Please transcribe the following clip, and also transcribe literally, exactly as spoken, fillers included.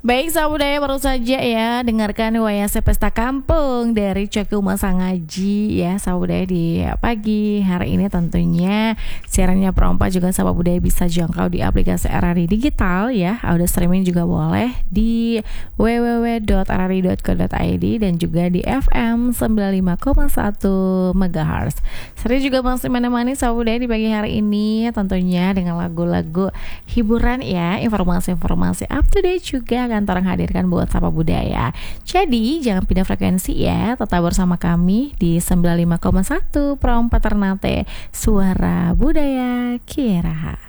Baik sahabat budaya, baru saja ya dengarkan W S C Pesta Kampung dari Coki Umasa Ngaji ya sahabat budaya di pagi hari ini. Tentunya siarannya Perompak juga sahabat budaya bisa jangkau di aplikasi R R I Digital ya. Audio streaming juga boleh di w w w dot r r i dot co dot i d dan juga di F M sembilan puluh lima koma satu megahertz. Seri juga masih menemani sahabat budaya di pagi hari ini tentunya dengan lagu-lagu hiburan ya, informasi-informasi up to date juga akan Torang hadirkan buat Sapa Budaya. Jadi jangan pindah frekuensi ya, tetap bersama kami di sembilan puluh lima koma satu Perompak Ternate, Suara Budaya Kieraha.